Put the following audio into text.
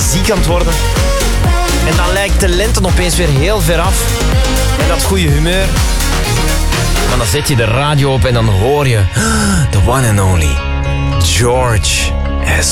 ziek aan het worden. En dan lijkt de lente opeens weer heel ver af. En dat goede humeur. Maar dan zet je de radio op en dan hoor je... The one and only George